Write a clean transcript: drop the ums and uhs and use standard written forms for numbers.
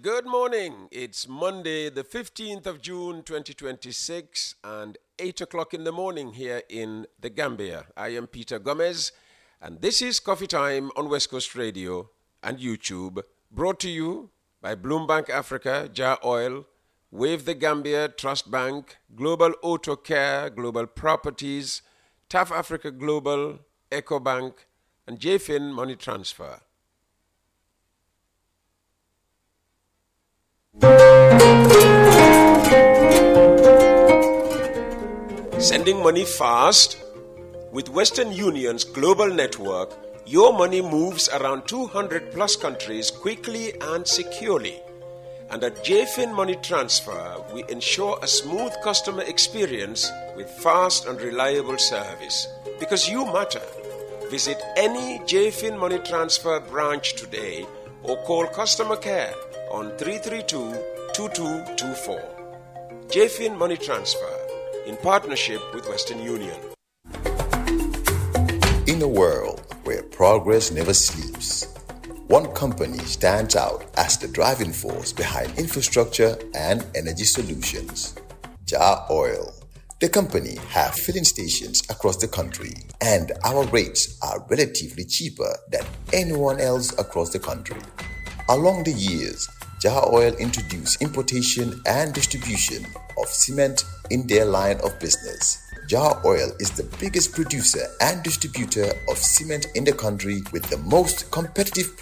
Good morning. It's Monday, the 15th of June, 2026, and 8 o'clock in the morning here in the Gambia. I am Peter Gomez, and this is Coffee Time on West Coast Radio and YouTube, brought to you by Bloombank Africa, Jar Oil, Wave the Gambia, Trust Bank, Global Auto Care, Global Properties, TAF Africa Global, EcoBank, and JFIN Money Transfer. Sending money fast? With Western Union's global network, your money moves around 200 plus countries quickly and securely. And at JFIN Money Transfer, we ensure a smooth customer experience with fast and reliable service. Because you matter. Visit any JFIN Money Transfer branch today or call customer care on 332-2224. JFIN Money Transfer, in partnership with Western Union. In a world where progress never sleeps, one company stands out as the driving force behind infrastructure and energy solutions. Jar Oil. The company have filling stations across the country, and our rates are relatively cheaper than anyone else across the country. Along the years, Jar Oil introduced importation and distribution of cement in their line of business. Jar Oil is the biggest producer and distributor of cement in the country with the most competitive